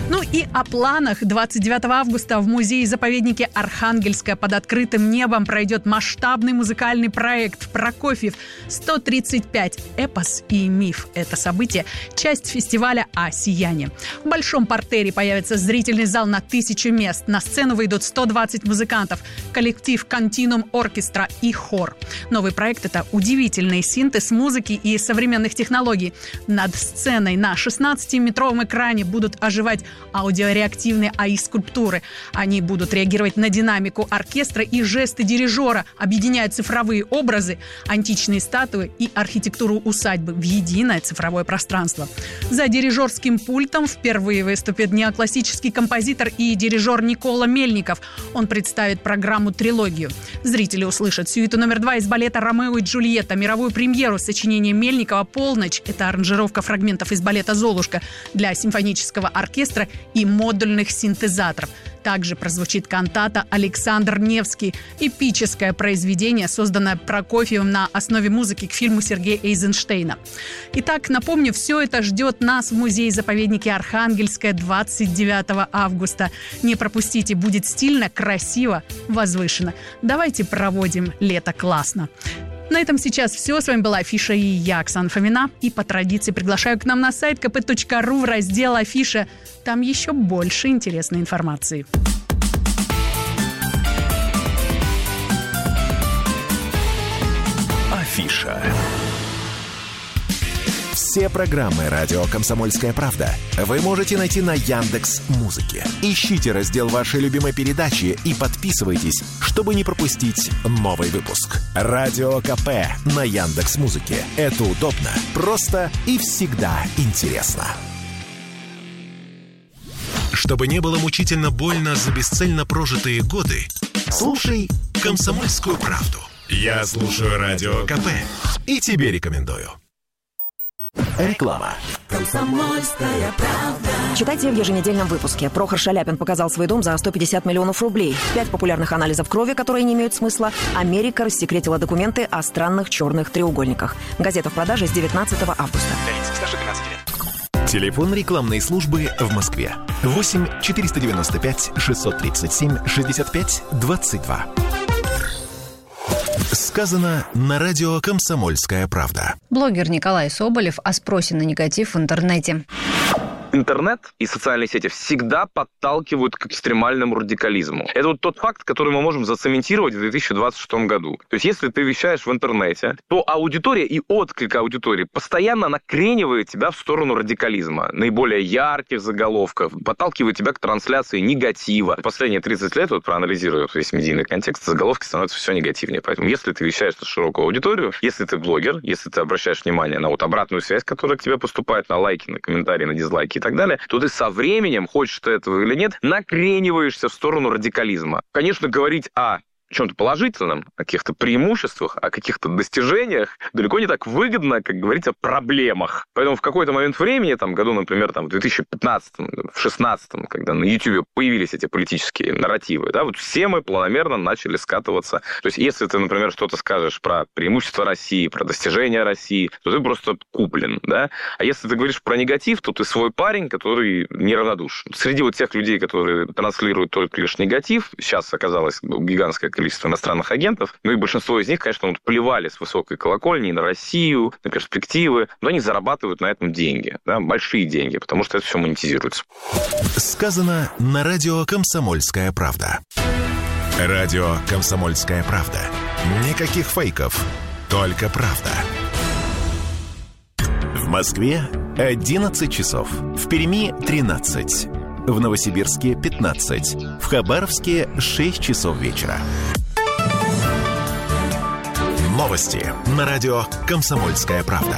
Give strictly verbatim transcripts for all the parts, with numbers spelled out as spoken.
Ну и о планах. двадцать девятого августа в музее-заповеднике Архангельская под открытым небом пройдет масштабный музыкальный проект «Прокофьев сто тридцать пять. Эпос и миф». Это событие – часть фестиваля «А сияние». В Большом портере появится зрительный зал на тысячу мест. На сцену выйдут сто двадцать музыкантов, коллектив «Континуум Оркестра» и хор. Новый проект – это удивительный синтез музыки и современных технологий. Над сценой на шестнадцатиметровом экране будут оживать аудиореактивные эй ай-скульптуры. Они будут реагировать на динамику оркестра и жесты дирижера, объединяя цифровые образы, античные статуи и архитектуру усадьбы в единое цифровое пространство. За дирижерским пультом впервые выступит неоклассический композитор и дирижер Никола Мельников. Он представит программу «Трилогию». Зрители услышат сюиту номер два из балета «Ромео и Джульетта», мировую премьеру сочинения Мельникова «Полночь». Это аранжировка фрагментов из балета «Золушка» для симфонического оркестра и модульных синтезаторов. Также прозвучит кантата «Александр Невский», эпическое произведение, созданное Прокофьевым на основе музыки к фильму Сергея Эйзенштейна. Итак, напомню, все это ждет нас в музее-заповеднике Архангельская двадцать девятого августа. Не пропустите, будет стильно, красиво, возвышенно. Давайте проводим лето классно. На этом сейчас все. С вами была Афиша и я, Оксана Фомина. И по традиции приглашаю к нам на сайт ка пэ точка ру в раздел «Афиша». Там еще больше интересной информации. Афиша. Все программы «Радио Комсомольская правда» вы можете найти на Яндекс.Музыке. Ищите раздел вашей любимой передачи и подписывайтесь, чтобы не пропустить новый выпуск. Радио КП на Яндекс.Музыке. Это удобно, просто и всегда интересно. Чтобы не было мучительно больно за бесцельно прожитые годы, слушай «Комсомольскую правду». Я слушаю Радио КП и тебе рекомендую. Реклама. Комсомольская правда. Читайте в еженедельном выпуске. Прохор Шаляпин показал свой дом за сто пятьдесят миллионов рублей. Пять популярных анализов крови, которые не имеют смысла. Америка рассекретила документы о странных черных треугольниках. Газета в продаже с девятнадцатого августа. Телефон рекламной службы в Москве. восемь четыреста девяносто пять шестьсот тридцать семь шестьдесят пять двадцать два. Сказано на радио «Комсомольская правда». Блогер Николай Соболев о спросе на негатив в интернете. Интернет и социальные сети всегда подталкивают к экстремальному радикализму. Это вот тот факт, который мы можем зацементировать в две тысячи двадцать шестом году. То есть, если ты вещаешь в интернете, то аудитория и отклик аудитории постоянно накренивает тебя в сторону радикализма. Наиболее ярких заголовков, подталкивает тебя к трансляции негатива. Последние тридцать лет, вот проанализируя весь медийный контекст, заголовки становятся все негативнее. Поэтому, если ты вещаешь на широкую аудиторию, если ты блогер, если ты обращаешь внимание на вот обратную связь, которая к тебе поступает, на лайки, на комментарии, на дизлайки и так далее, то ты со временем, хочешь ты этого или нет, накрениваешься в сторону радикализма. Конечно, говорить о чем-то положительном, о каких-то преимуществах, о каких-то достижениях далеко не так выгодно, как говорить о проблемах. Поэтому в какой-то момент времени, там, году, например, там, в две тысячи пятнадцатом, в две тысячи шестнадцатом, когда на YouTube появились эти политические нарративы, да, вот все мы планомерно начали скатываться. То есть, если ты, например, что-то скажешь про преимущества России, про достижения России, то ты просто куплен, да. А если ты говоришь про негатив, то ты свой парень, который неравнодушен. Среди вот тех людей, которые транслируют только лишь негатив, сейчас оказалось гигантское количество иностранных агентов, ну и большинство из них, конечно, вот плевали с высокой колокольни на Россию, на перспективы, но они зарабатывают на этом деньги, да, большие деньги, потому что это все монетизируется. Сказано на радио «Комсомольская правда». Радио «Комсомольская правда». Никаких фейков, только правда. В Москве одиннадцать часов, в Перми тринадцать. В Новосибирске пятнадцать. В Хабаровске шесть часов вечера. Новости на радио «Комсомольская правда».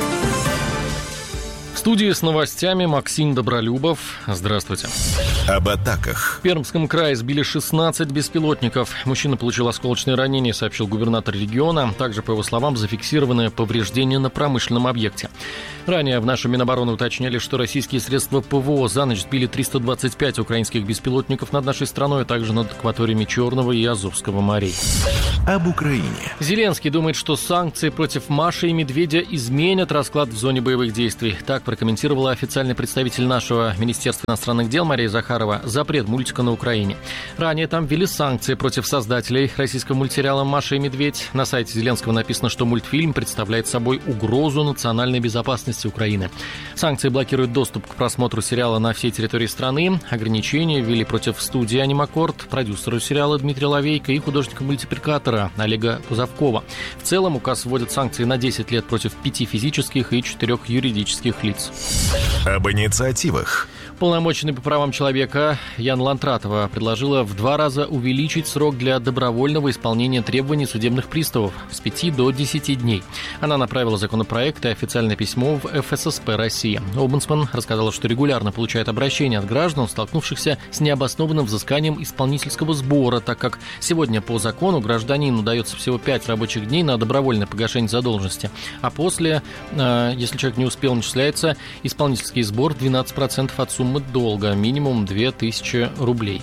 В студии с новостями Максим Добролюбов. Здравствуйте. Об атаках. В Пермском крае сбили шестнадцать беспилотников. Мужчина получил осколочные ранения, сообщил губернатор региона. Также, по его словам, зафиксированы повреждения на промышленном объекте. Ранее в нашем Минобороны уточняли, что российские средства ПВО за ночь сбили триста двадцать пять украинских беспилотников над нашей страной, а также над акваториями Черного и Азовского морей. Об Украине. Зеленский думает, что санкции против Маши и Медведя изменят расклад в зоне боевых действий. Так прокомментировала официальный представитель нашего Министерства иностранных дел Мария Захарова запрет мультика на Украине. Ранее там ввели санкции против создателей российского мультсериала «Маша и медведь». На сайте Зеленского написано, что мультфильм представляет собой угрозу национальной безопасности Украины. Санкции блокируют доступ к просмотру сериала на всей территории страны. Ограничения ввели против студии «Анимакорд», продюсера сериала Дмитрия Лавейко и художника-мультипликатора Олега Пузовкова. В целом указ вводит санкции на десять лет против пяти физических и четырех юридических лиц. Об инициативах. Уполномоченный по правам человека Яна Лантратова предложила в два раза увеличить срок для добровольного исполнения требований судебных приставов с пяти до десяти дней. Она направила законопроект и официальное письмо в эф эс эс пэ России. Омбудсман рассказала, что регулярно получает обращения от граждан, столкнувшихся с необоснованным взысканием исполнительского сбора, так как сегодня по закону гражданину дается всего пять рабочих дней на добровольное погашение задолженности, а после, если человек не успел, начисляется исполнительский сбор двенадцать процентов от суммы долга, минимум две тысячи рублей.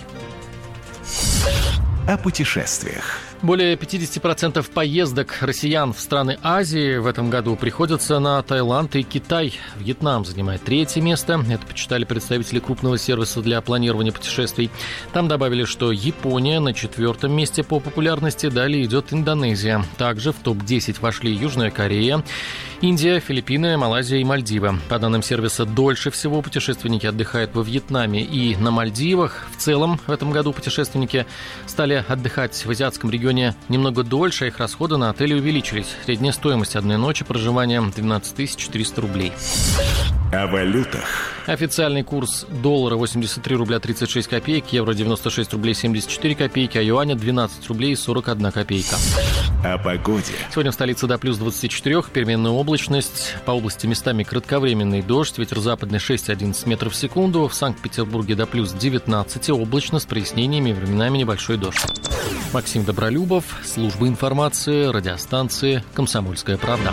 О путешествиях. Более пятьдесят процентов поездок россиян в страны Азии в этом году приходятся на Таиланд и Китай. Вьетнам занимает третье место. Это почитали представители крупного сервиса для планирования путешествий. Там добавили, что Япония на четвертом месте по популярности. Далее идет Индонезия. Также в топ десять вошли Южная Корея, Индия, Филиппины, Малайзия и Мальдивы. По данным сервиса, дольше всего путешественники отдыхают во Вьетнаме и на Мальдивах. В целом, в этом году путешественники стали отдыхать в азиатском регионе немного дольше, а их расходы на отели увеличились. Средняя стоимость одной ночи проживания двенадцать тысяч четыреста рублей. О валютах. Официальный курс доллара восемьдесят три рубля тридцать шесть копеек, евро девяносто шесть рублей семьдесят четыре копейки, а юаня двенадцать рублей сорок одна копейка. О погоде. Сегодня в столице до плюс двадцати четырёх, переменная облачность. По области местами кратковременный дождь, ветер западный шесть-одиннадцать метров в секунду. В Санкт-Петербурге до плюс девятнадцати, облачно с прояснениями, временами небольшой дождь. Максим Добролюбов, служба информации, радиостанции «Комсомольская правда».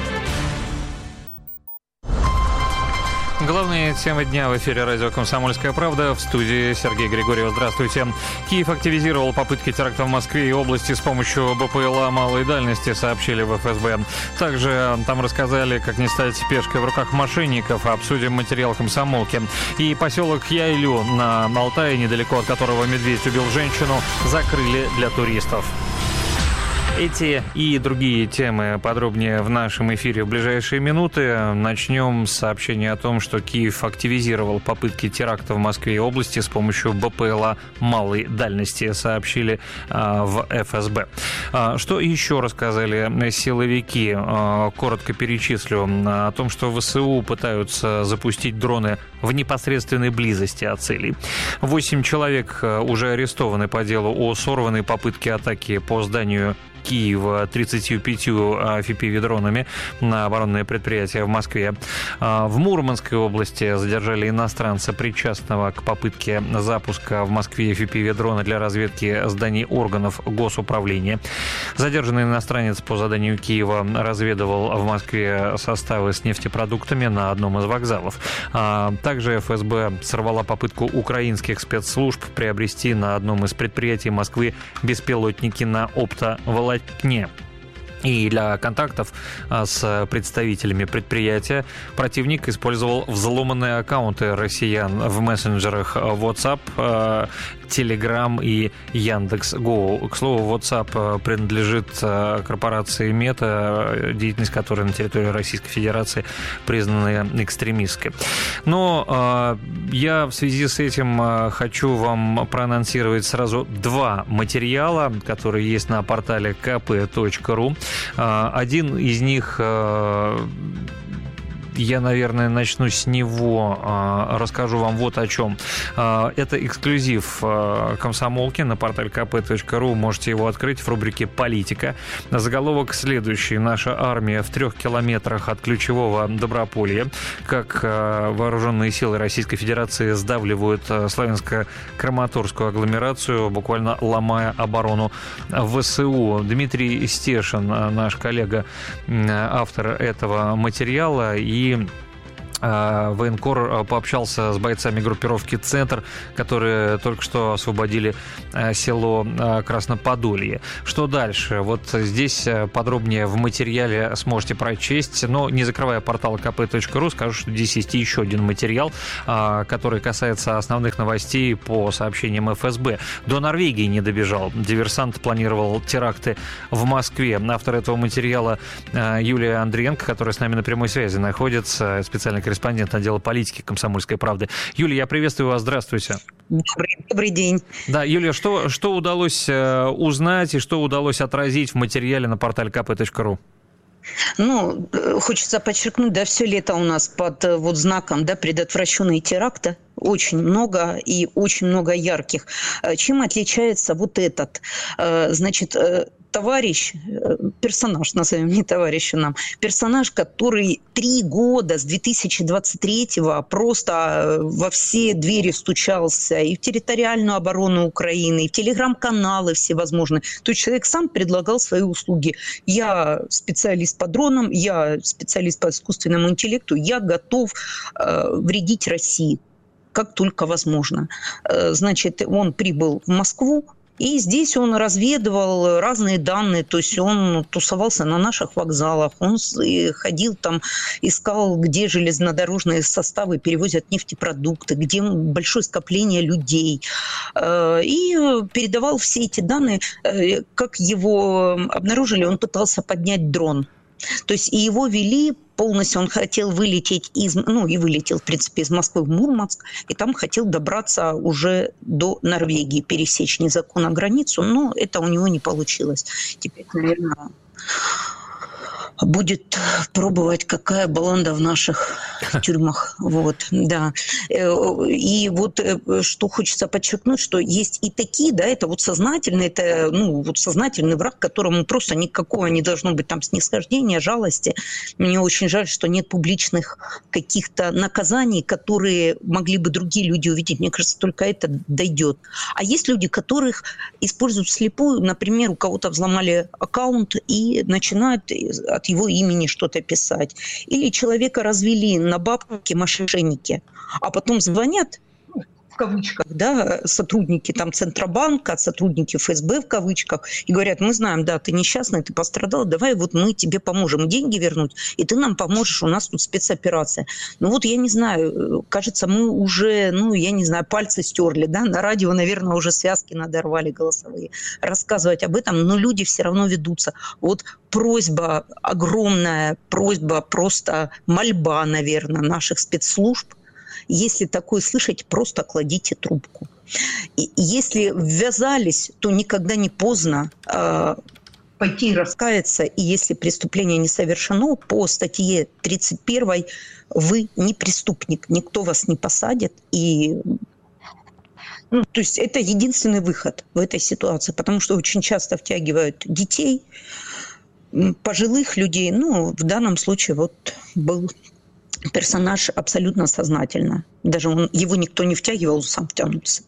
Главные темы дня в эфире радио «Комсомольская правда». В студии Сергей Григорьев. Здравствуйте. Киев активизировал попытки теракта в Москве и области с помощью бэ пэ эл а малой дальности, сообщили в эф эс бэ. Также там рассказали, как не стать пешкой в руках мошенников. Обсудим материал комсомолки. И поселок Яйлю на Алтае, недалеко от которого медведь убил женщину, закрыли для туристов. Эти и другие темы подробнее в нашем эфире в ближайшие минуты. Начнем с сообщения о том, что Киев активизировал попытки теракта в Москве и области с помощью бэ пэ эл а малой дальности, сообщили а, в эф эс бэ. А, что еще рассказали силовики? А, коротко перечислю. О том, что вэ эс у пытаются запустить дроны в непосредственной близости от целей. Восемь человек уже арестованы по делу о сорванной попытке атаки по зданию Киева тридцатью пятью эф пи ви-дронами на оборонное предприятие в Москве. В Мурманской области задержали иностранца, причастного к попытке запуска в Москве эф пи ви-дрона для разведки зданий органов госуправления. Задержанный иностранец по заданию Киева разведывал в Москве составы с нефтепродуктами на одном из вокзалов. Также эф эс бэ сорвала попытку украинских спецслужб приобрести на одном из предприятий Москвы беспилотники на оптоволокне. И для контактов с представителями предприятия противник использовал взломанные аккаунты россиян в мессенджерах WhatsApp, Telegram и Яндекс.Го. К слову, WhatsApp принадлежит корпорации Мета, деятельность которой на территории Российской Федерации признана экстремистской. Но я в связи с этим хочу вам проанонсировать сразу два материала, которые есть на портале ка пэ точка ру. Один из них, я, наверное, начну с него, расскажу вам вот о чем. Это эксклюзив комсомолки на портале ка пэ точка ру. Можете его открыть в рубрике «Политика». Заголовок следующий. Наша армия в трех километрах от ключевого Доброполья. Как вооруженные силы Российской Федерации сдавливают славянско-краматорскую агломерацию, буквально ломая оборону вэ эс у. Дмитрий Стешин, наш коллега, автор этого материала, и И Военкор пообщался с бойцами группировки «Центр», которые только что освободили село Красноподолье. Что дальше? Вот здесь подробнее в материале сможете прочесть, но не закрывая портал ка пэ точка ру, скажу, что здесь есть еще один материал, который касается основных новостей по сообщениям эф эс бэ. До Норвегии не добежал. Диверсант планировал теракты в Москве. Автор этого материала Юлия Андриенко, которая с нами на прямой связи находится, специальный корреспондент отдела политики «Комсомольской правды». Юлия, я приветствую вас. Здравствуйте. Добрый, добрый день. Да, Юлия, что, что удалось узнать и что удалось отразить в материале на портале ка пэ точка ру? Ну, хочется подчеркнуть, да, все лето у нас под вот знаком, да, предотвращенные теракты. Очень много и очень много ярких. Чем отличается вот этот? Значит, товарищ, персонаж, назовем не товарища нам, персонаж, который три года с две тысячи двадцать третьего просто во все двери стучался и в территориальную оборону Украины, и в телеграм-каналы всевозможные. То есть человек сам предлагал свои услуги. Я специалист по дронам, я специалист по искусственному интеллекту, я готов э, вредить России как только возможно. Значит, он прибыл в Москву, и здесь он разведывал разные данные, то есть он тусовался на наших вокзалах, он ходил там, искал, где железнодорожные составы перевозят нефтепродукты, где большое скопление людей, и передавал все эти данные. Как его обнаружили, он пытался поднять дрон. То есть и его вели полностью, он хотел вылететь из, ну и вылетел, в принципе, из Москвы в Мурманск, и там хотел добраться уже до Норвегии, пересечь незаконно границу, но это у него не получилось. Теперь, наверное, будет пробовать, какая баланда в наших тюрьмах. Вот, да. И вот что хочется подчеркнуть, что есть и такие, да, это вот сознательный, это, ну, вот сознательный враг, которому просто никакого не должно быть там снисхождения, жалости. Мне очень жаль, что нет публичных каких-то наказаний, которые могли бы другие люди увидеть. Мне кажется, только это дойдет. А есть люди, которых используют вслепую, например, у кого-то взломали аккаунт и начинают от его имени что-то писать. Или человека развели на бабки мошенники, а потом звонят, в кавычках, да, сотрудники там Центробанка, сотрудники эф эс бэ в кавычках, и говорят, мы знаем, да, ты несчастный, ты пострадал, давай вот мы тебе поможем деньги вернуть, и ты нам поможешь, у нас тут спецоперация. Ну вот я не знаю, кажется, мы уже, ну я не знаю, пальцы стерли, да, на радио, наверное, уже связки надорвали голосовые, рассказывать об этом, но люди все равно ведутся. Вот просьба, огромная просьба, просто мольба, наверное, наших спецслужб. Если такое слышать, просто кладите трубку. И если ввязались, то никогда не поздно э, пойти и раскаяться. И если преступление не совершено, по статье тридцать первой вы не преступник, никто вас не посадит. И, ну, то есть это единственный выход в этой ситуации, потому что очень часто втягивают детей, пожилых людей. Ну, в данном случае вот был персонаж абсолютно сознательно. Даже он, его никто не втягивал, он сам втянулся.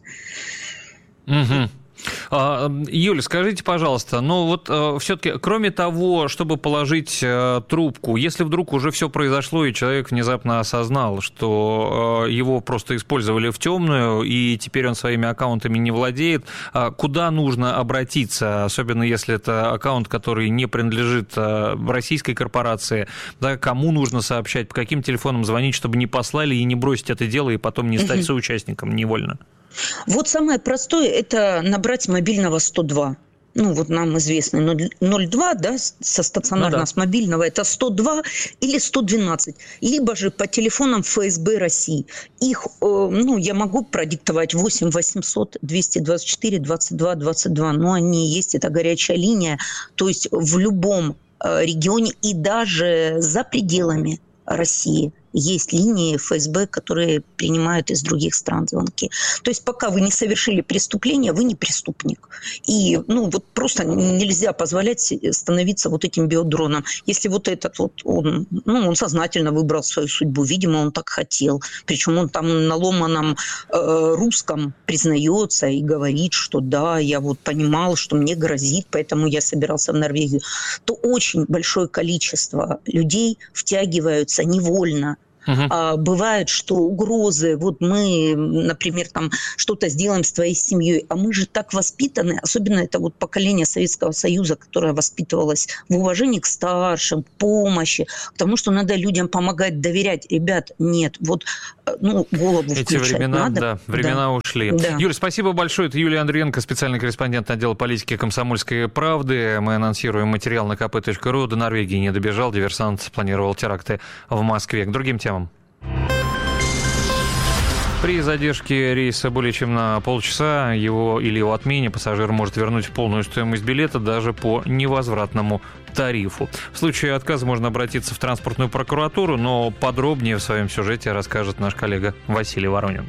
Угу. А, Юля, скажите, пожалуйста, ну вот а, все-таки, кроме того, чтобы положить а, трубку, если вдруг уже все произошло, и человек внезапно осознал, что а, его просто использовали в темную, и теперь он своими аккаунтами не владеет, а, куда нужно обратиться, особенно если это аккаунт, который не принадлежит а, российской корпорации, да, кому нужно сообщать, по каким телефонам звонить, чтобы не послали и не бросить это дело, и потом не стать соучастником невольно? Вот самое простое – это набрать мобильного сто два. Ну, вот нам известный ноль два, да, со стационарного, ну, да. С мобильного – это сто два или сто двенадцать. Либо же по телефонам эф эс бэ России. Их, ну, я могу продиктовать восемь восемьсот двести двадцать четыре двадцать два двадцать два, но они есть, это горячая линия. То есть в любом регионе и даже за пределами России есть линии эф эс бэ, которые принимают из других стран звонки. То есть пока вы не совершили преступление, вы не преступник. И ну, вот просто нельзя позволять становиться вот этим биодроном. Если вот этот вот, он, ну, он сознательно выбрал свою судьбу, видимо, он так хотел. Причем он там на ломаном э, русском признается и говорит, что да, я вот понимал, что мне грозит, поэтому я собирался в Норвегию. То очень большое количество людей втягиваются невольно Uh-huh. А, бывает, что угрозы, вот мы, например, там что-то сделаем с твоей семьей, а мы же так воспитаны, особенно это вот поколение Советского Союза, которое воспитывалось в уважении к старшим, к помощи, к тому, что надо людям помогать, доверять. Ребят, нет, вот ну, голову Эти включать времена, надо. Да, времена да. ушли. Да. Юль, спасибо большое. Это Юлия Андриенко, специальный корреспондент отдела политики «Комсомольской правды». Мы анонсируем материал на ка пэ точка ру. До Норвегии не добежал. Диверсант планировал теракты в Москве. К другим темам. При задержке рейса более чем на полчаса его или его отмене пассажир может вернуть полную стоимость билета даже по невозвратному тарифу. В случае отказа можно обратиться в транспортную прокуратуру, но подробнее в своем сюжете расскажет наш коллега Василий Воронин.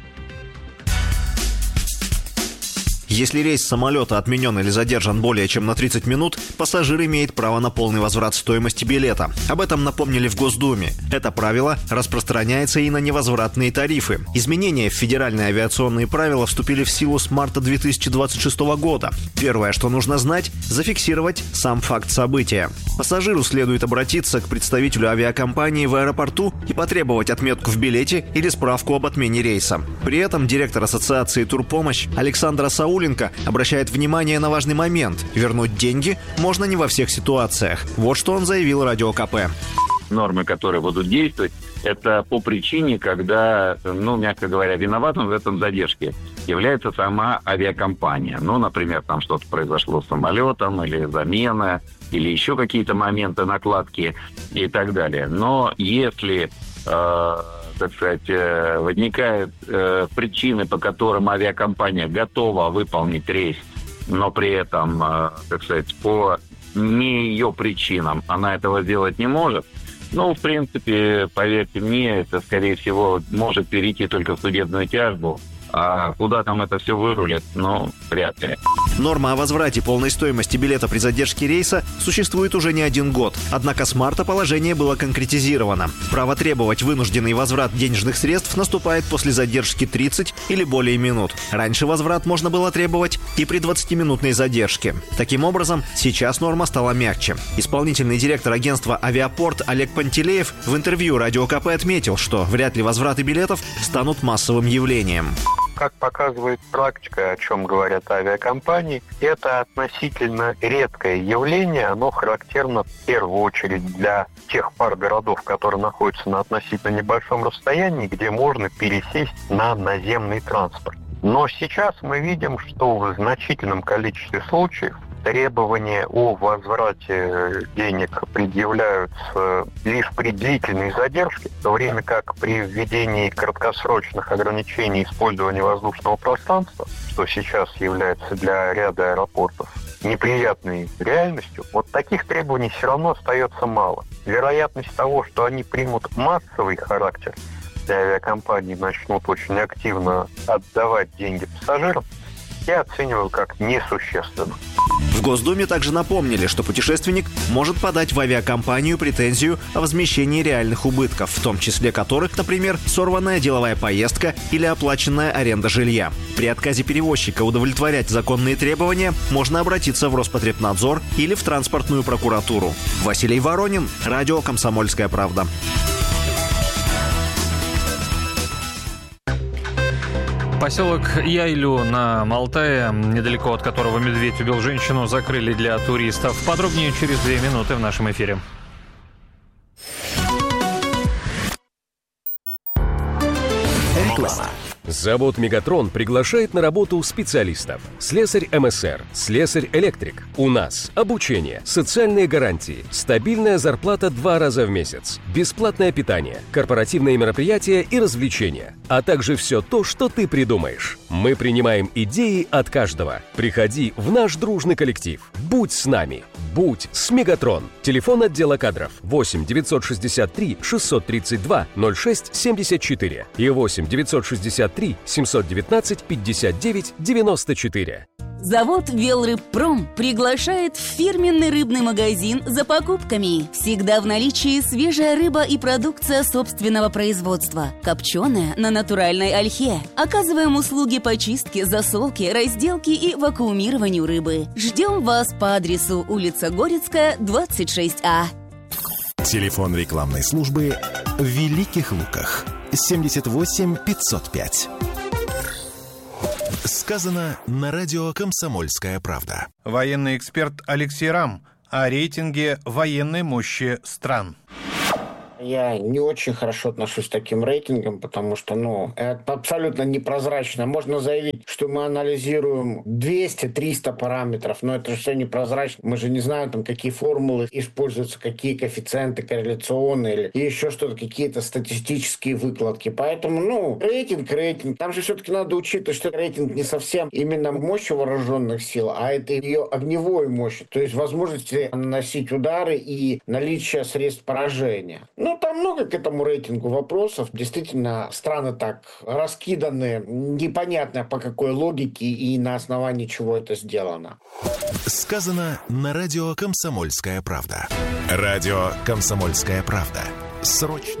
Если рейс самолета отменен или задержан более чем на тридцать минут, пассажир имеет право на полный возврат стоимости билета. Об этом напомнили в Госдуме. Это правило распространяется и на невозвратные тарифы. Изменения в федеральные авиационные правила вступили в силу с марта две тысячи двадцать шестого года. Первое, что нужно знать – зафиксировать сам факт события. Пассажиру следует обратиться к представителю авиакомпании в аэропорту и потребовать отметку в билете или справку об отмене рейса. При этом директор Ассоциации «Турпомощь» Александра Сауленко обращает внимание на важный момент. Вернуть деньги можно не во всех ситуациях. Вот что он заявил Радио ка пэ. Нормы, которые будут действовать, это по причине, когда, ну, мягко говоря, виноватым в этом задержке является сама авиакомпания. Ну, например, там что-то произошло с самолетом, или замена, или еще какие-то моменты накладки и так далее. Но если... Э- так сказать, возникают э, причины, по которым авиакомпания готова выполнить рейс, но при этом, э, так сказать, по не ее причинам она этого сделать не может, ну, в принципе, поверьте мне, это, скорее всего, может перейти только в судебную тяжбу. А куда там это все вырулит, ну, вряд ли. Норма о возврате полной стоимости билета при задержке рейса существует уже не один год. Однако с марта положение было конкретизировано. Право требовать вынужденный возврат денежных средств наступает после задержки тридцать или более минут. Раньше возврат можно было требовать и при двадцатиминутной задержке. Таким образом, сейчас норма стала мягче. Исполнительный директор агентства «Авиапорт» Олег Пантелеев в интервью Радио ка пэ отметил, что вряд ли возвраты билетов станут массовым явлением. Как показывает практика, о чем говорят авиакомпании, это относительно редкое явление. Оно характерно в первую очередь для тех пар городов, которые находятся на относительно небольшом расстоянии, где можно пересесть на наземный транспорт. Но сейчас мы видим, что в значительном количестве случаев требования о возврате денег предъявляются лишь при длительной задержке, в то время как при введении краткосрочных ограничений использования воздушного пространства, что сейчас является для ряда аэропортов неприятной реальностью, вот таких требований все равно остается мало. Вероятность того, что они примут массовый характер, и авиакомпании начнут очень активно отдавать деньги пассажирам, я оцениваю как несущественно. В Госдуме также напомнили, что путешественник может подать в авиакомпанию претензию о возмещении реальных убытков, в том числе которых, например, сорванная деловая поездка или оплаченная аренда жилья. При отказе перевозчика удовлетворять законные требования можно обратиться в Роспотребнадзор или в транспортную прокуратуру. Василий Воронин, Радио «Комсомольская правда». Поселок Яйлю на Алтае, недалеко от которого медведь убил женщину, закрыли для туристов. Подробнее через две минуты в нашем эфире. Реклама. Завод «Мегатрон» приглашает на работу специалистов. Слесарь эм эс эр, слесарь-электрик. У нас обучение, социальные гарантии, стабильная зарплата два раза в месяц, бесплатное питание, корпоративные мероприятия и развлечения, а также все то, что ты придумаешь. Мы принимаем идеи от каждого. Приходи в наш дружный коллектив. Будь с нами. Будь с «Мегатрон». Телефон отдела кадров восемь девятьсот шестьдесят три шестьсот тридцать два ноль шесть семьдесят четыре и восемь девятьсот шестьдесят три семьсот девятнадцать пятьдесят девять девяносто четыре. Завод «Велрыбпром» приглашает в фирменный рыбный магазин за покупками. Всегда в наличии свежая рыба и продукция собственного производства. Копченая на натуральной ольхе. Оказываем услуги по чистке, засолке, разделке и вакуумированию рыбы. Ждем вас по адресу улица Горецкая, двадцать шесть А. Телефон рекламной службы в Великих Луках. семьдесят восемь пятьсот пять. Сказано на радио «Комсомольская правда». Военный эксперт Алексей Рам о рейтинге военной мощи стран. Я не очень хорошо отношусь к таким рейтингам, потому что, ну, это абсолютно непрозрачно. Можно заявить, что мы анализируем двести-триста параметров, но это же все непрозрачно. Мы же не знаем, там, какие формулы используются, какие коэффициенты корреляционные или еще что-то, какие-то статистические выкладки. Поэтому, ну, рейтинг, рейтинг. Там же все-таки надо учитывать, что рейтинг не совсем именно мощь вооруженных сил, а это ее огневой мощь, то есть возможности наносить удары и наличие средств поражения. Ну, там много к этому рейтингу вопросов. Действительно, страны так раскиданы, непонятно по какой логике и на основании чего это сделано. Сказано на радио «Комсомольская правда». Радио «Комсомольская правда». Срочно.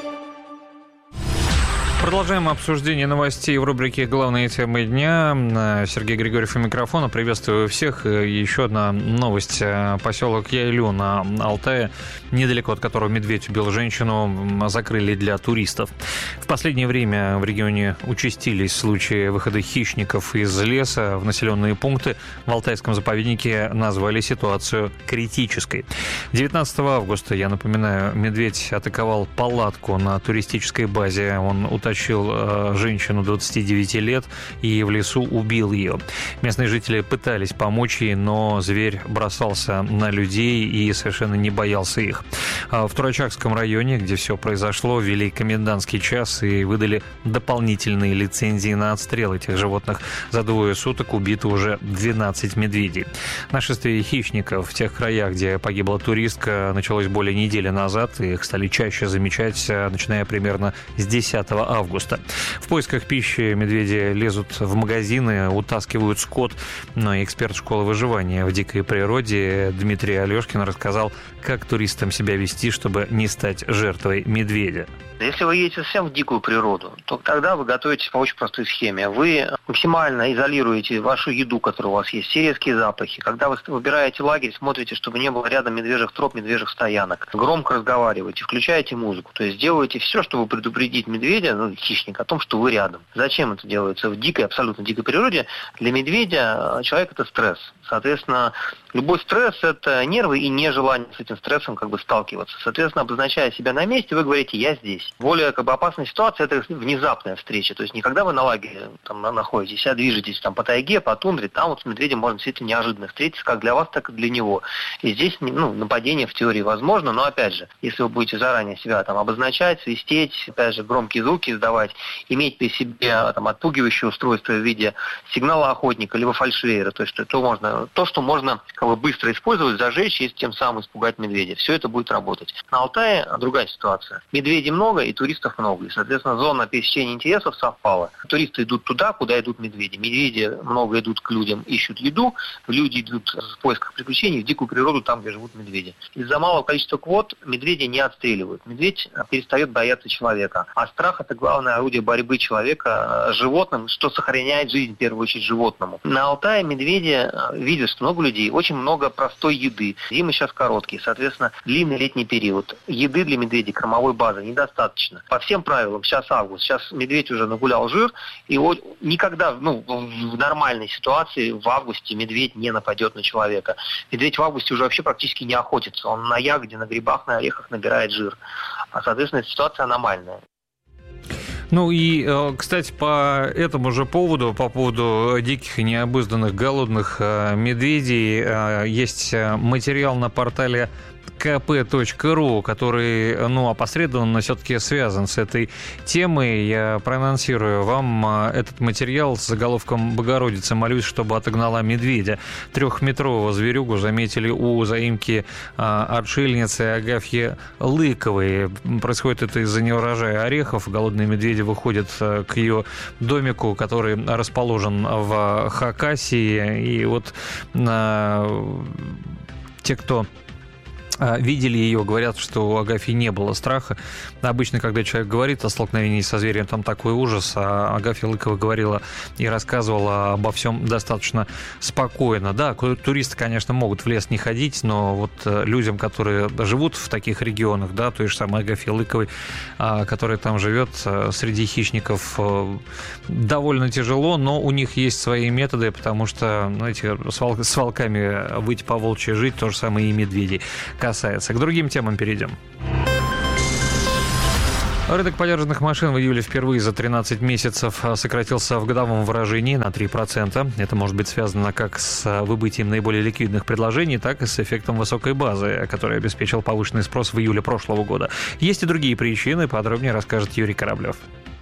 Продолжаем обсуждение новостей в рубрике «Главные темы дня». Сергей Григорьев у микрофона. Приветствую всех. Еще одна новость. Поселок Яйлю на Алтае, недалеко от которого медведь убил женщину, закрыли для туристов. В последнее время в регионе участились случаи выхода хищников из леса в населенные пункты. В Алтайском заповеднике назвали ситуацию критической. девятнадцатого августа, я напоминаю, медведь атаковал палатку на туристической базе. Он утащил Утащил женщину двадцати девяти лет и в лесу убил ее. Местные жители пытались помочь ей, но зверь бросался на людей и совершенно не боялся их. В Турачакском районе, где все произошло, ввели комендантский час и выдали дополнительные лицензии на отстрел этих животных. За двое суток убито уже двенадцать медведей. Нашествие хищников в тех краях, где погибла туристка, началось более недели назад. Их стали чаще замечать, начиная примерно с десятого августа. августа. В поисках пищи медведи лезут в магазины, утаскивают скот. Но эксперт школы выживания в дикой природе Дмитрий Алешкин рассказал, как туристам себя вести, чтобы не стать жертвой медведя. Если вы едете совсем в дикую природу, то тогда вы готовитесь по очень простой схеме. Вы максимально изолируете вашу еду, которая у вас есть, все резкие запахи. Когда вы выбираете лагерь, смотрите, чтобы не было рядом медвежьих троп, медвежьих стоянок. Громко разговариваете, включаете музыку. То есть делаете все, чтобы предупредить медведя, ну, хищника, о том, что вы рядом. Зачем это делается в дикой, абсолютно дикой природе? Для медведя человек – это стресс. Соответственно, любой стресс – это нервы и нежелание с этим стрессом как бы сталкиваться. Соответственно, обозначая себя на месте, вы говорите «я здесь». Более как бы опасная ситуация – это внезапная встреча. То есть не когда вы на лагере там, находитесь, а движетесь там, по тайге, по тундре, там вот с медведем можно действительно неожиданно встретиться, как для вас, так и для него. И здесь ну, нападение в теории возможно, но опять же, если вы будете заранее себя там, обозначать, свистеть, опять же, громкие звуки издавать, иметь при себе там, отпугивающее устройство в виде сигнала охотника, либо фальшвейера, то есть то, можно, то что можно как бы, быстро использовать, зажечь и тем самым испугать медведя. Все это будет работать. На Алтае другая ситуация. Медведей много и туристов много. И, соответственно, зона пересечения интересов совпала. Туристы идут туда, куда идут медведи. Медведи много идут к людям, ищут еду. Люди идут в поисках приключений в дикую природу, там, где живут медведи. Из-за малого количества квот медведи не отстреливают. Медведь перестает бояться человека. А страх – это главное орудие борьбы человека с животным, что сохраняет жизнь, в первую очередь, животному. На Алтае медведи видят, что много людей, очень много простой еды. Зимы сейчас короткие, соответственно, длинный летний период. Еды для медведей, кормовой базы недостаточно. По всем правилам, сейчас август, сейчас медведь уже нагулял жир, и вот никогда, ну, в нормальной ситуации в августе медведь не нападет на человека. Медведь в августе уже вообще практически не охотится. Он на ягоде, на грибах, на орехах набирает жир. А, соответственно, эта ситуация аномальная. Ну и, кстати, по этому же поводу, по поводу диких и необузданных голодных медведей, есть материал на портале ка пэ точка ру, который, ну, опосредованно все-таки связан с этой темой. Я проанонсирую вам этот материал с заголовком «Богородица, молюсь, чтобы отогнала медведя». Трехметрового зверюгу заметили у заимки отшельницы Агафьи Лыковой. Происходит это из-за неурожая орехов. Голодные медведи выходят к ее домику, который расположен в Хакасии. И вот а, те, кто видели ее, говорят, что у Агафьи не было страха. Обычно, когда человек говорит о столкновении со зверем, там такой ужас, а Агафья Лыкова говорила и рассказывала обо всем достаточно спокойно. Да, туристы, конечно, могут в лес не ходить, но вот людям, которые живут в таких регионах, да, той же самой Агафьи Лыковой, которая там живет среди хищников, довольно тяжело, но у них есть свои методы, потому что, знаете, с, волк, с волками выйти по волчьи жить, то же самое и медведей касается. К другим темам перейдем. Рынок подержанных машин в июле впервые за тринадцать месяцев сократился в годовом выражении на три процента. Это может быть связано как с выбытием наиболее ликвидных предложений, так и с эффектом высокой базы, который обеспечил повышенный спрос в июле прошлого года. Есть и другие причины, подробнее расскажет Юрий Кораблев.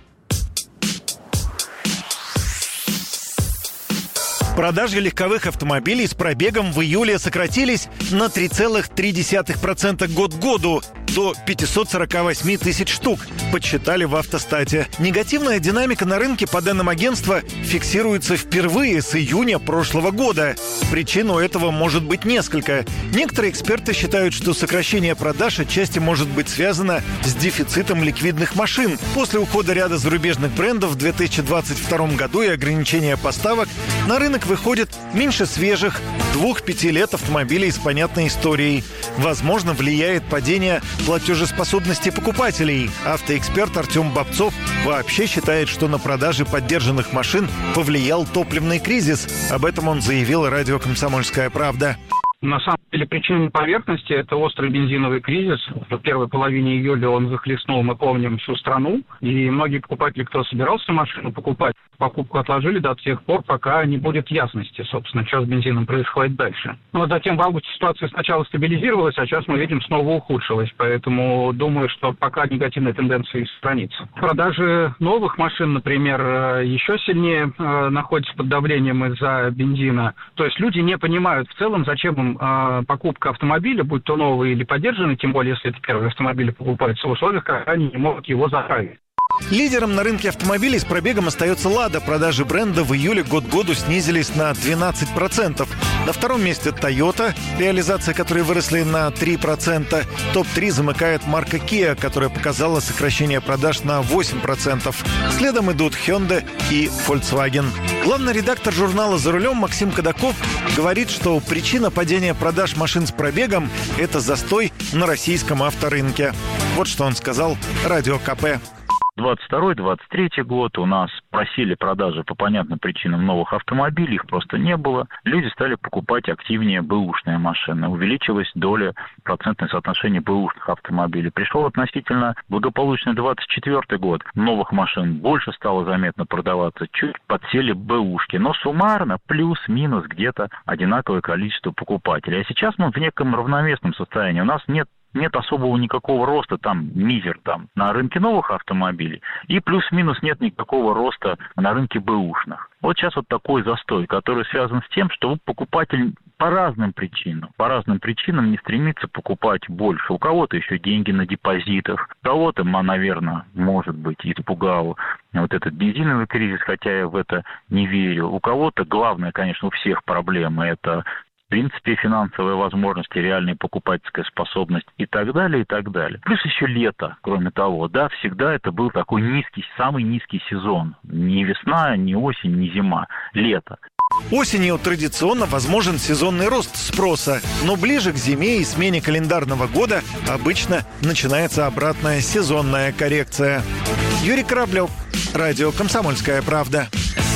Продажи легковых автомобилей с пробегом в июле сократились на три целых три десятых процента год к году, до пятьсот сорок восемь тысяч штук, подсчитали в «Автостате». Негативная динамика на рынке, по данным агентства, фиксируется впервые с июня прошлого года. Причин у этого может быть несколько. Некоторые эксперты считают, что сокращение продаж отчасти может быть связано с дефицитом ликвидных машин. После ухода ряда зарубежных брендов в две тысячи двадцать втором году и ограничения поставок на рынок выходит меньше свежих двух-пяти лет автомобилей с понятной историей. Возможно, влияет падение платежеспособности покупателей. Автоэксперт Артем Бобцов вообще считает, что на продажи поддержанных машин повлиял топливный кризис. Об этом он заявил радио «Комсомольская правда». На самом деле причина на поверхности – это острый бензиновый кризис. В первой половине июля он захлестнул, мы помним, всю страну. И многие покупатели, кто собирался машину покупать, покупку отложили до тех пор, пока не будет ясности, собственно, что с бензином происходит дальше. Но затем в августе ситуация сначала стабилизировалась, а сейчас мы видим, снова ухудшилась. Поэтому думаю, что пока негативная тенденция сохранится. Продажи новых машин, например, еще сильнее находятся под давлением из-за бензина. То есть люди не понимают в целом, зачем им покупка автомобиля, будь то новый или подержанный, тем более, если это первый автомобиль покупается в условиях, когда они не могут его заправить. Лидером на рынке автомобилей с пробегом остается «Лада». Продажи бренда в июле год к году снизились на двенадцать процентов. На втором месте «Тойота», реализация которой выросли на три процента. топ три замыкает марка Kia, которая показала сокращение продаж на восемь процентов. Следом идут Hyundai и Volkswagen. Главный редактор журнала «За рулем» Максим Кадаков говорит, что причина падения продаж машин с пробегом – это застой на российском авторынке. Вот что он сказал радио КП. двадцать второй — двадцать третий год у нас просели продажи по понятным причинам новых автомобилей, их просто не было. Люди стали покупать активнее бэушные машины. Увеличилась доля, процентное соотношение бэушных автомобилей. Пришел относительно благополучный двадцать четвёртый год. Новых машин больше стало заметно продаваться. Чуть подсели бэушки. Но суммарно плюс-минус где-то одинаковое количество покупателей. А сейчас мы в неком равновесном состоянии. У нас нет Нет особого никакого роста, там, мизер, там, на рынке новых автомобилей, и плюс-минус нет никакого роста на рынке бэушных. Вот сейчас вот такой застой, который связан с тем, что покупатель по разным причинам, по разным причинам не стремится покупать больше. У кого-то еще деньги на депозитах, кого-то, наверное, может быть, испугал вот этот бензиновый кризис, хотя я в это не верю. У кого-то, главное, конечно, у всех проблемы, это в принципе, финансовые возможности, реальная покупательская способность и так далее, и так далее. Плюс еще лето, кроме того, да, всегда это был такой низкий, самый низкий сезон. Не весна, не осень, не зима, лето. Осенью традиционно возможен сезонный рост спроса, но ближе к зиме и смене календарного года обычно начинается обратная сезонная коррекция. Юрий Кораблев, радио «Комсомольская правда».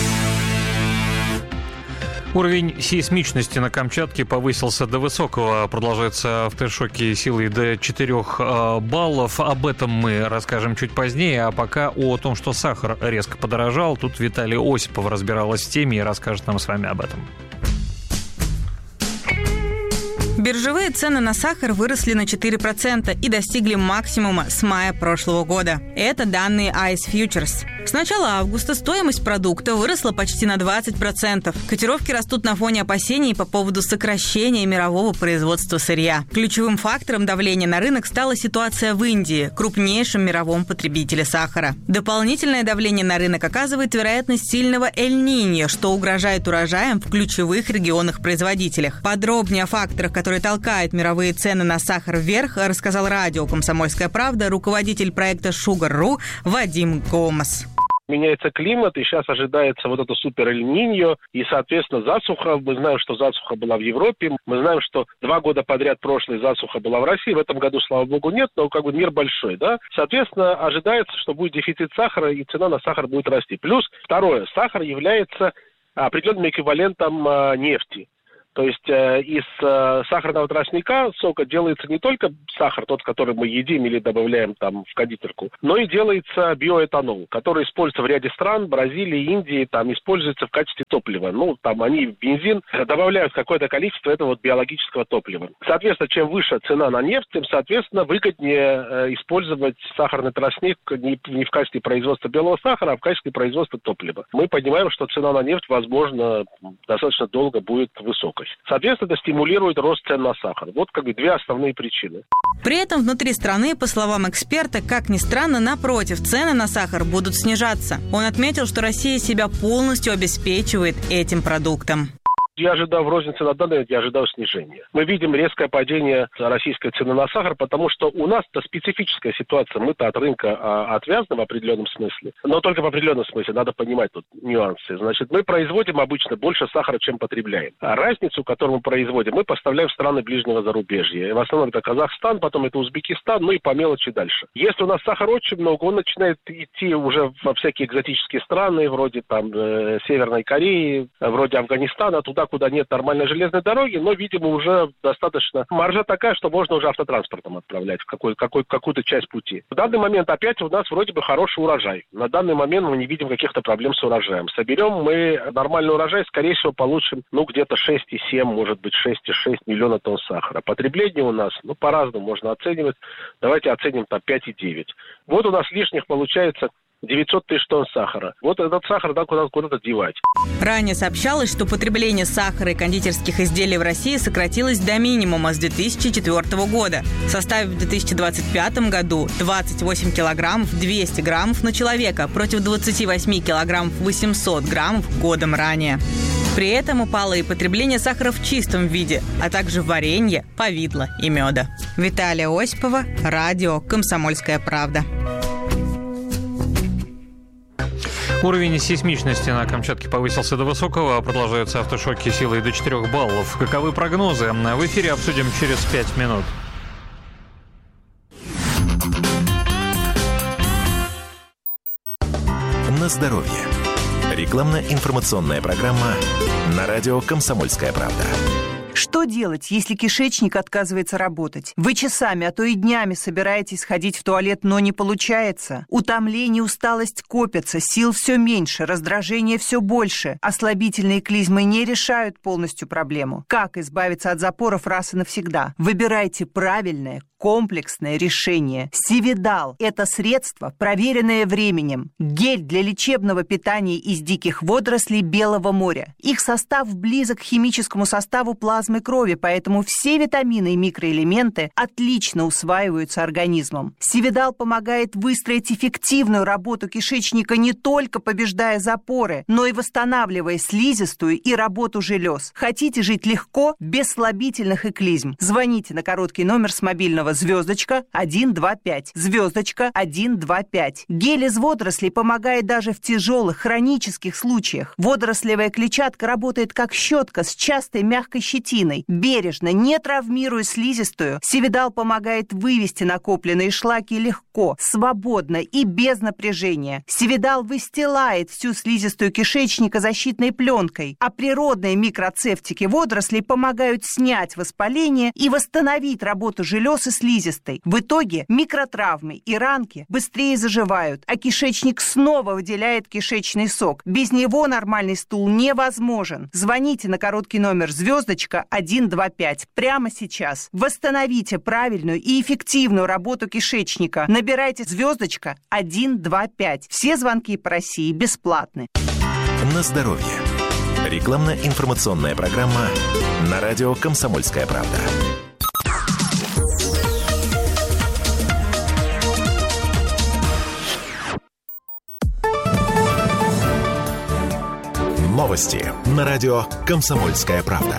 Уровень сейсмичности на Камчатке повысился до высокого. Продолжаются авторшоки силой до четырёх баллов. Об этом мы расскажем чуть позднее. А пока о том, что сахар резко подорожал, тут Виталий Осипов разбиралась в теме и расскажет нам с вами об этом. Биржевые цены на сахар выросли на четыре процента и достигли максимума с мая прошлого года. Это данные Ice Futures. С начала августа стоимость продукта выросла почти на двадцать процентов. Котировки растут на фоне опасений по поводу сокращения мирового производства сырья. Ключевым фактором давления на рынок стала ситуация в Индии, крупнейшем мировом потребителе сахара. Дополнительное давление на рынок оказывает вероятность сильного Эль-Ниньо, что угрожает урожаем в ключевых регионах-производителях. Подробнее о факторах, которые толкают мировые цены на сахар вверх, рассказал радио «Комсомольская правда» руководитель проекта Sugar.ru Вадим Гомес. Меняется климат, и сейчас ожидается вот это супер Эль-Ниньо, и, соответственно, засуха. Мы знаем, что засуха была в Европе, мы знаем, что два года подряд прошлой засуха была в России, в этом году, слава богу, нет, но как бы мир большой, да. Соответственно, ожидается, что будет дефицит сахара, и цена на сахар будет расти. Плюс, второе, сахар является определенным эквивалентом э, нефти. То есть э, из э, сахарного тростника сока делается не только сахар, тот, который мы едим или добавляем там в кондитерку, но и делается биоэтанол, который используется в ряде стран, Бразилии, Индии, там используется в качестве топлива. Ну, там они в бензин добавляют какое-то количество этого вот биологического топлива. Соответственно, чем выше цена на нефть, тем, соответственно, выгоднее э, использовать сахарный тростник не, не в качестве производства белого сахара, а в качестве производства топлива. Мы понимаем, что цена на нефть, возможно, достаточно долго будет высокой. Соответственно, это стимулирует рост цен на сахар. Вот как бы две основные причины. При этом внутри страны, по словам эксперта, как ни странно, напротив, цены на сахар будут снижаться. Он отметил, что Россия себя полностью обеспечивает этим продуктом. Я ожидаю в рознице на данный момент, я ожидаю снижения. Мы видим резкое падение российской цены на сахар, потому что у нас-то специфическая ситуация. Мы-то от рынка а, отвязаны в определенном смысле. Но только в определенном смысле, надо понимать тут нюансы. Значит, мы производим обычно больше сахара, чем потребляем. А разницу, которую мы производим, мы поставляем в страны ближнего зарубежья. В основном это Казахстан, потом это Узбекистан, ну и по мелочи дальше. Если у нас сахара очень много, он начинает идти уже во всякие экзотические страны, вроде там э, Северной Кореи, вроде Афганистана, туда, куда нет нормальной железной дороги, но, видимо, уже достаточно маржа такая, что можно уже автотранспортом отправлять в какой, какой, какую-то часть пути. В данный момент опять у нас вроде бы хороший урожай. На данный момент мы не видим каких-то проблем с урожаем. Соберем мы нормальный урожай, скорее всего, получим, ну, где-то шесть целых семь десятых, может быть, шесть целых шесть десятых миллиона тонн сахара. Потребление у нас, ну, по-разному можно оценивать. Давайте оценим там пять целых девять десятых. Вот у нас лишних получается девятьсот тысяч тонн сахара. Вот этот сахар надо куда-то, куда-то девать. Ранее сообщалось, что потребление сахара и кондитерских изделий в России сократилось до минимума с две тысячи четвёртого года, составив в две тысячи двадцать пятом году двадцать восемь килограммов двести граммов на человека против двадцать восемь килограммов восемьсот граммов годом ранее. При этом упало и потребление сахара в чистом виде, а также варенья, повидла и меда. Виталия Осипова, радио «Комсомольская правда». Уровень сейсмичности на Камчатке повысился до высокого, продолжаются автошоки силой до четырёх баллов. Каковы прогнозы? В эфире обсудим через пять минут. На здоровье. Рекламно-информационная программа на радио «Комсомольская правда». Что делать, если кишечник отказывается работать? Вы часами, а то и днями собираетесь ходить в туалет, но не получается. Утомление, усталость копятся, сил все меньше, раздражение все больше. Ослабительные клизмы не решают полностью проблему. Как избавиться от запоров раз и навсегда? Выбирайте правильное, комплексное решение. Сивидал – это средство, проверенное временем. Гель для лечебного питания из диких водорослей Белого моря. Их состав близок к химическому составу плазмы крови, поэтому все витамины и микроэлементы отлично усваиваются организмом. Сивидал помогает выстроить эффективную работу кишечника, не только побеждая запоры, но и восстанавливая слизистую и работу желез. Хотите жить легко, без слабительных и клизм? Звоните на короткий номер с мобильного звездочка один два пять, звездочка один два пять. Гель из водорослей помогает даже в тяжелых хронических случаях. Водорослевая клетчатка работает как щетка с частой мягкой щетиной. Бережно, не травмируя слизистую, Сивидал помогает вывести накопленные шлаки легко, свободно и без напряжения. Сивидал выстилает всю слизистую кишечника защитной пленкой, а природные микроцефтики водорослей помогают снять воспаление и восстановить работу желез и слизистой. В итоге микротравмы и ранки быстрее заживают, а кишечник снова выделяет кишечный сок. Без него нормальный стул невозможен. Звоните на короткий номер звездочка один два пять прямо сейчас. Восстановите правильную и эффективную работу кишечника. Набирайте звездочка один два пять. Все звонки по России бесплатны. На здоровье. Рекламно-информационная программа на радио «Комсомольская правда». Новости на радио «Комсомольская правда».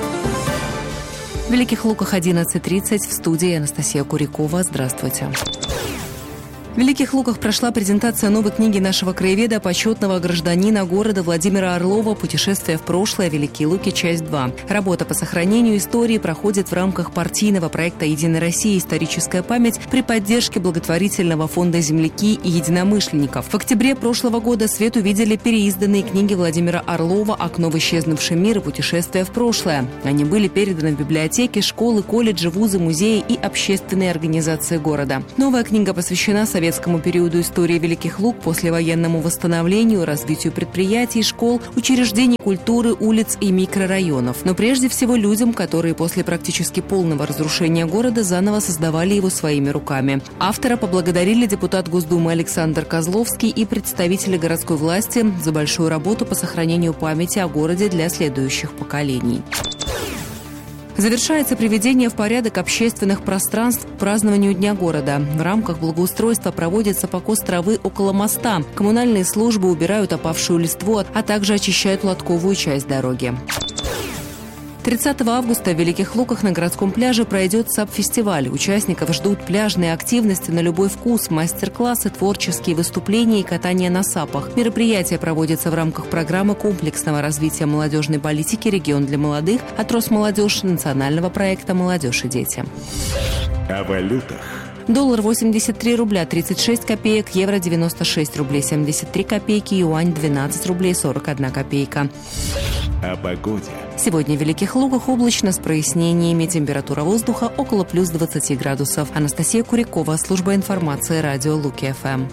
В Великих Луках одиннадцать тридцать, в студии Анастасия Курякова. Здравствуйте. В Великих Луках прошла презентация новой книги нашего краеведа, почетного гражданина города Владимира Орлова «Путешествие в прошлое. Великие Луки. Часть два». Работа по сохранению истории проходит в рамках партийного проекта «Единая Россия. Историческая память» при поддержке благотворительного фонда «Земляки» и единомышленников. В октябре прошлого года свет увидели переизданные книги Владимира Орлова «Окно в исчезнувший мир» и «Путешествие в прошлое». Они были переданы в библиотеки, школы, колледжи, вузы, музеи и общественные организации города. Новая книга посвящена советскому советскому периоду истории Великих Лук, послевоенному восстановлению, развитию предприятий, школ, учреждений культуры, улиц и микрорайонов. Но прежде всего людям, которые после практически полного разрушения города заново создавали его своими руками. Автора поблагодарили депутат Госдумы Александр Козловский и представители городской власти за большую работу по сохранению памяти о городе для следующих поколений. Завершается приведение в порядок общественных пространств к празднованию Дня города. В рамках благоустройства проводится покос травы около моста. Коммунальные службы убирают опавшую листву, а также очищают лотковую часть дороги. тридцатого августа в Великих Луках на городском пляже пройдет САП-фестиваль. Участников ждут пляжные активности на любой вкус, мастер-классы, творческие выступления и катание на САПах. Мероприятие проводится в рамках программы комплексного развития молодежной политики «Регион для молодых» от Росмолодежь, национального проекта «Молодежь и дети». О валютах. Доллар восемьдесят три рубля тридцать шесть копеек, евро девяносто шесть рублей семьдесят три копейки, юань двенадцать рублей сорок одна копейка. О погоде. Сегодня в Великих Луках облачно с прояснениями. Температура воздуха около плюс двадцати градусов. Анастасия Курякова, служба информации, радио Луки-ФМ.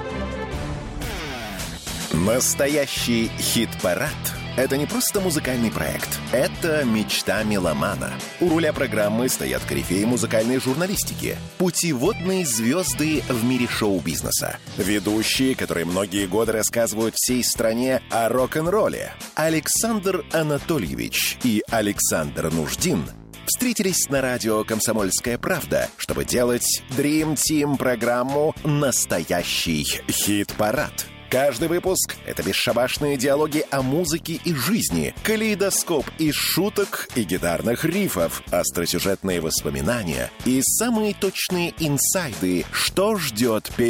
Настоящий хит-парад – это не просто музыкальный проект. Это мечта меломана. У руля программы стоят корифеи музыкальной журналистики, путеводные звезды в мире шоу-бизнеса, ведущие, которые многие годы рассказывают всей стране о рок-н-ролле. Александр Анатольевич и Александр Нуждин встретились на радио «Комсомольская правда», чтобы делать Dream Team программу «Настоящий хит-парад». Каждый выпуск — это бесшабашные диалоги о музыке и жизни, калейдоскоп из шуток и гитарных рифов, остросюжетные воспоминания и самые точные инсайды, что ждет перед